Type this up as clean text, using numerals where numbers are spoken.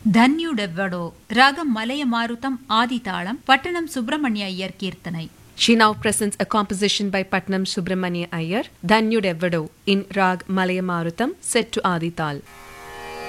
ధన్యుడెవ్వడో రాగం మలయ మారుతం ఆదితాళం పట్టణం Subrahmanya Iyer కీర్తనై. She now presents a composition by Patnam Subramania Iyer, Dhanyudevvado, in Rag Malaya Marutam, set to Adi Tal.